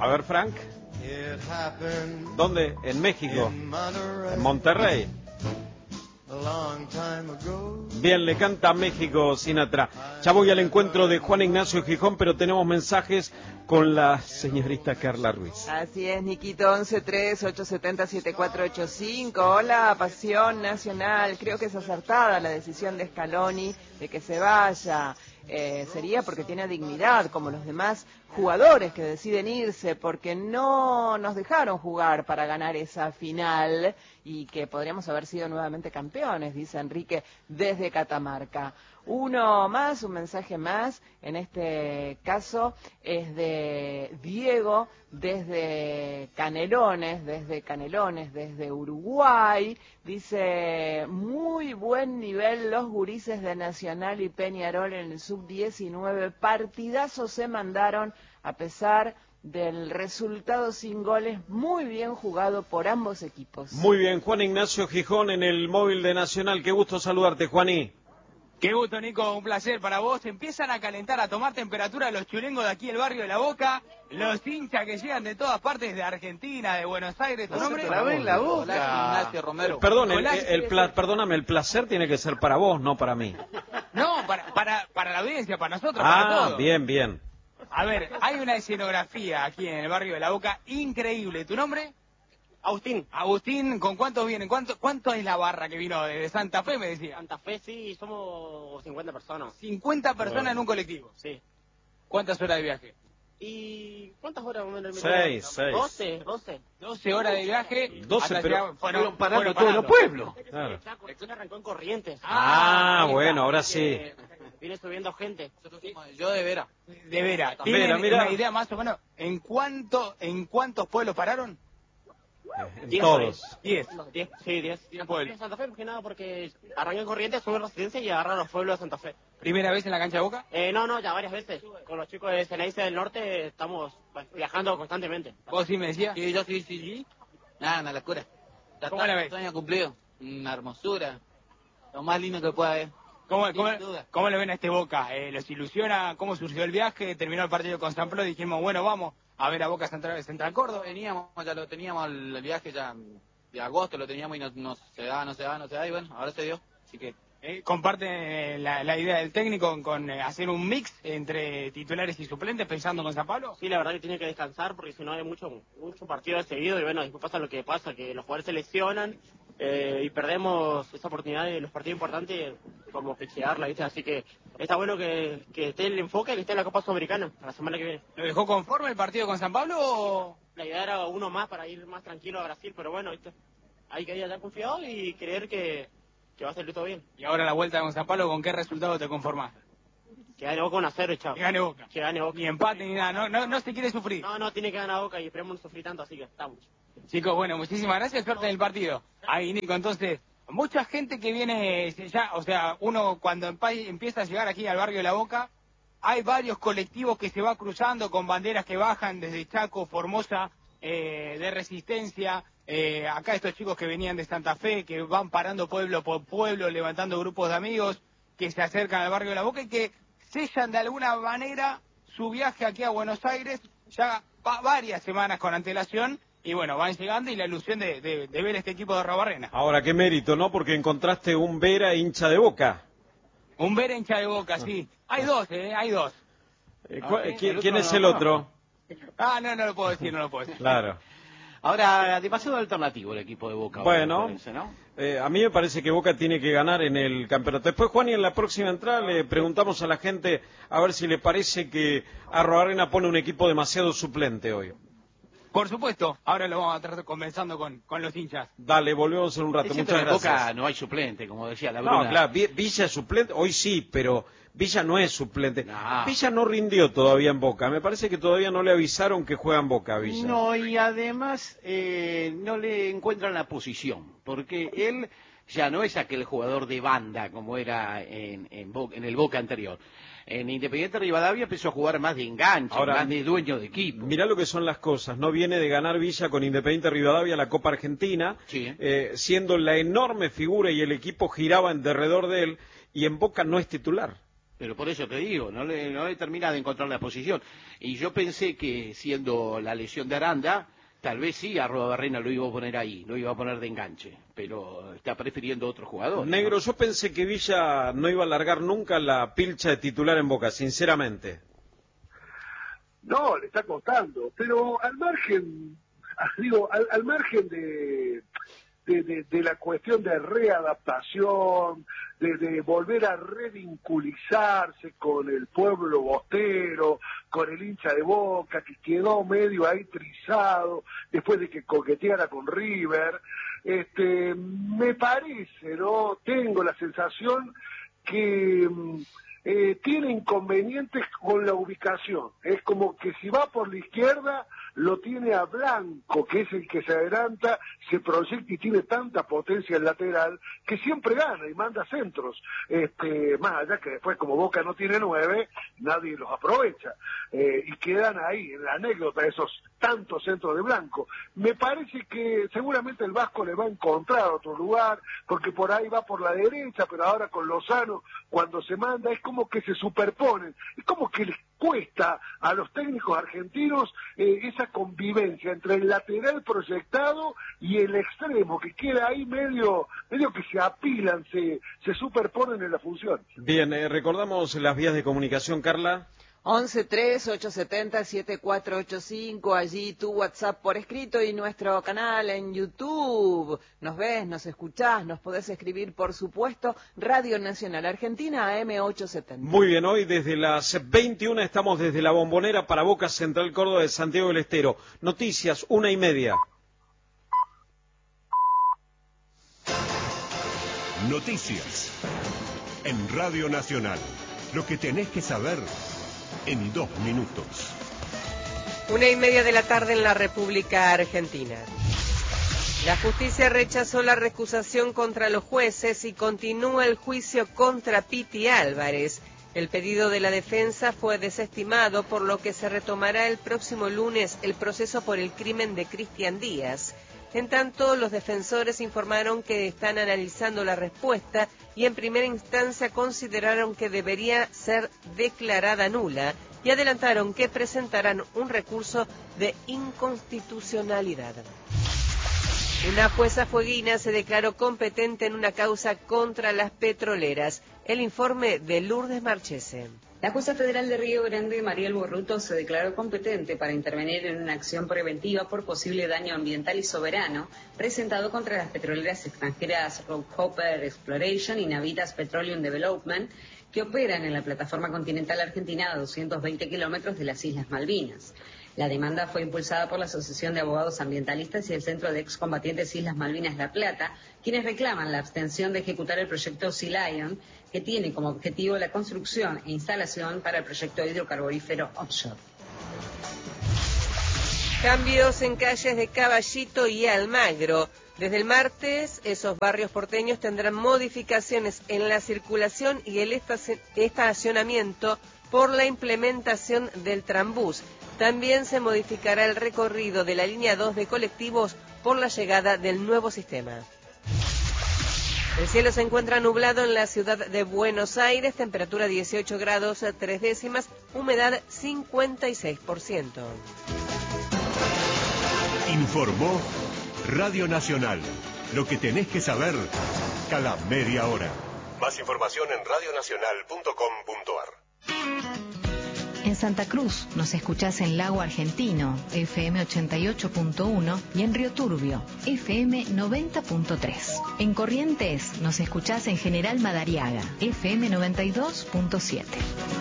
A ver, Frank. ¿Dónde? En México. En Monterrey. Bien, le canta a México Sinatra. Ya voy al encuentro de Juan Ignacio Gijón, pero tenemos mensajes con la señorita Carla Ruiz. Así es, Niquito, 1138707485. Hola, Pasión Nacional. Creo que es acertada la decisión de Scaloni de que se vaya. Sería porque tiene dignidad, como los demás jugadores que deciden irse, porque no nos dejaron jugar para ganar esa final y que podríamos haber sido nuevamente campeones, dice Enrique desde Catamarca. Uno más, un mensaje más, en este caso es de Diego desde Canelones, desde Uruguay. Dice, muy buen nivel los gurises de Nacional y Peñarol en el sub-19, partidazos se mandaron a pesar del resultado sin goles, muy bien jugado por ambos equipos. Muy bien, Juan Ignacio Gijón en el móvil de Nacional, qué gusto saludarte, Juaní. Qué gusto, Nico, un placer para vos. Empiezan a calentar, a tomar temperatura los chulengos de aquí del barrio de La Boca, los hinchas que llegan de todas partes de Argentina, de Buenos Aires. ¿Tu nombre? La Boca. Ignacio Romero. Perdón, perdóname, el placer tiene que ser para vos, no para mí. No, para la audiencia, para nosotros, para todos. Bien, bien. A ver, hay una escenografía aquí en el barrio de La Boca increíble. ¿Tu nombre? Agustín. Agustín, ¿con cuántos vienen? ¿Cuánto es la barra que vino de Santa Fe, me decía? Santa Fe, sí, somos 50 personas. 50 personas en un colectivo. Sí. ¿Cuántas horas de viaje? ¿Y cuántas horas? 6. 12 horas de viaje. 12, pero fueron parando todos los pueblos. Claro. Después arrancó en Corrientes. Bueno, ahora sí. Viene subiendo gente. Yo de Vera. De Vera. Vera, ¿Tienen mira. una idea más o menos en cuántos pueblos pararon? En 10 todos. 10. Sí, 10. pueblos. Santa Fe, más que nada, porque arranqué en Corrientes, sube Resistencia y agarraron los pueblos de Santa Fe. ¿Primera vez en la cancha de Boca? No, ya varias veces. Con los chicos de Ceneice del Norte estamos viajando constantemente. ¿Vos sí me decías? Sí, yo sí. Nada, una locura. Ya ¿Cómo la ves? está, año cumplido. Una hermosura. Lo más lindo que pueda haber. ¿Cómo lo ven a este Boca? ¿Los ilusiona? ¿Cómo surgió el viaje? Terminó el partido con San Pablo y dijimos, bueno, vamos a ver a Boca Central Córdoba. Ya lo teníamos el viaje ya de agosto, lo teníamos y no se da, y bueno, ahora se dio. Así que ¿Comparte la idea del técnico con hacer un mix entre titulares y suplentes pensando con San Pablo? Sí, la verdad que tiene que descansar porque si no hay mucho partido de seguido y bueno, después pasa lo que pasa, que los jugadores se lesionan y perdemos esa oportunidad de los partidos importantes como flechearla, ¿viste? Así que está bueno que esté el enfoque, que esté en la Copa Sudamericana la semana que viene. ¿Lo dejó conforme el partido con San Pablo o...? La idea era uno más para ir más tranquilo a Brasil, pero bueno, ¿viste? Hay que ir allá confiado y creer que va a salir todo bien. Y ahora la vuelta con San Pablo, ¿con qué resultado te conformás? Que gane Boca 1-0, chao. Que gane Boca. Que gane Boca. Ni empate ni nada, no se quiere sufrir. No, tiene que ganar Boca y esperemos no sufrir tanto, así que estamos. Chicos, bueno, muchísimas gracias, suerte en el partido. Ahí, Nico, entonces, mucha gente que viene ya, o sea, uno cuando empieza a llegar aquí al barrio de La Boca, hay varios colectivos que se va cruzando con banderas que bajan desde Chaco, Formosa, de Resistencia, acá estos chicos que venían de Santa Fe, que van parando pueblo por pueblo, levantando grupos de amigos, que se acercan al barrio de La Boca y que sellan de alguna manera su viaje aquí a Buenos Aires ya varias semanas con antelación. Y bueno, van llegando y la ilusión de ver este equipo de Arrobarrena. Ahora, qué mérito, ¿no? Porque encontraste un Vera hincha de Boca. Un Vera hincha de Boca, sí. Hay dos, hay dos. ¿Quién es el otro? No lo puedo decir, Claro. Ahora, demasiado alternativo el equipo de Boca. Bueno, parece, ¿no? A mí me parece que Boca tiene que ganar en el campeonato. Después, Juan, y en la próxima entrada le preguntamos a la gente a ver si le parece que Arrobarrena pone un equipo demasiado suplente hoy. Por supuesto, ahora lo vamos a estar conversando con los hinchas. Dale, volvemos en un rato. Muchas gracias. En Boca no hay suplente, como decía la Bruna. No, claro, Villa es suplente, hoy sí, pero Villa no es suplente. No. Villa no rindió todavía en Boca. Me parece que todavía no le avisaron que juega en Boca a Villa. No, y además no le encuentran la posición, porque él ya no es aquel jugador de banda como era en el Boca anterior. En Independiente Rivadavia empezó a jugar más de enganche, Ahora, más de dueño de equipo. Mirá lo que son las cosas. No viene de ganar Villa con Independiente Rivadavia la Copa Argentina, Sí. Siendo la enorme figura y el equipo giraba en derredor de él, y en Boca no es titular. Pero por eso te digo, no le termina de encontrar la posición. Y yo pensé que siendo la lesión de Aranda, tal vez sí Arruabarrena lo iba a poner ahí, lo iba a poner de enganche, pero está prefiriendo otro jugador. Negro, ¿no? yo pensé que Villa no iba a largar nunca la pilcha de titular en Boca, sinceramente. No, le está costando, pero al margen, al margen de la cuestión de readaptación, de volver a revinculizarse con el pueblo bostero, con el hincha de Boca, que quedó medio ahí trizado después de que coqueteara con River, me parece, ¿no? Tengo la sensación que tiene inconvenientes con la ubicación. Es como que si va por la izquierda, lo tiene a Blanco, que es el que se adelanta, se proyecta y tiene tanta potencia en lateral, que siempre gana y manda centros. Más allá que después, como Boca no tiene 9, nadie los aprovecha. Y quedan ahí, en la anécdota, esos tantos centros de Blanco. Me parece que seguramente el Vasco le va a encontrar otro lugar, porque por ahí va por la derecha, pero ahora con Lozano, cuando se manda, es como que se superponen, es como que les cuesta a los técnicos argentinos esa convivencia entre el lateral proyectado y el extremo, que queda ahí medio que se apilan, se superponen en la función. Bien, recordamos las vías de comunicación, Carla. 11-3-870-7485, allí tu WhatsApp por escrito y nuestro canal en YouTube. Nos ves, nos escuchás, nos podés escribir, por supuesto, Radio Nacional Argentina, AM870. Muy bien, hoy desde las 21 estamos desde la Bombonera para Boca Central Córdoba de Santiago del Estero. Noticias, 1:30. Noticias en Radio Nacional. Lo que tenés que saber en 2 minutos. 1:30 de la tarde en la República Argentina. La justicia rechazó la recusación contra los jueces y continúa el juicio contra Piti Álvarez. El pedido de la defensa fue desestimado, por lo que se retomará el próximo lunes el proceso por el crimen de Cristian Díaz. En tanto, los defensores informaron que están analizando la respuesta y en primera instancia consideraron que debería ser declarada nula y adelantaron que presentarán un recurso de inconstitucionalidad. Una jueza fueguina se declaró competente en una causa contra las petroleras. El informe de Lourdes Marchese. La jueza federal de Río Grande, Mariel Borruto, se declaró competente para intervenir en una acción preventiva por posible daño ambiental y soberano presentado contra las petroleras extranjeras Rockhopper Exploration y Navitas Petroleum Development, que operan en la plataforma continental argentina a 220 kilómetros de las Islas Malvinas. La demanda fue impulsada por la Asociación de Abogados Ambientalistas y el Centro de Excombatientes Islas Malvinas La Plata, quienes reclaman la abstención de ejecutar el proyecto Sea Lion, que tiene como objetivo la construcción e instalación para el proyecto hidrocarburífero offshore. Cambios en calles de Caballito y Almagro. Desde el martes, esos barrios porteños tendrán modificaciones en la circulación y el estacionamiento por la implementación del Trambús. También se modificará el recorrido de la línea 2 de colectivos por la llegada del nuevo sistema. El cielo se encuentra nublado en la ciudad de Buenos Aires, temperatura 18 grados 3 décimas, humedad 56%. Informó Radio Nacional. Lo que tenés que saber cada media hora. Más información en radionacional.com.ar. En Santa Cruz nos escuchás en Lago Argentino, FM 88.1 y en Río Turbio, FM 90.3. En Corrientes nos escuchás en General Madariaga, FM 92.7.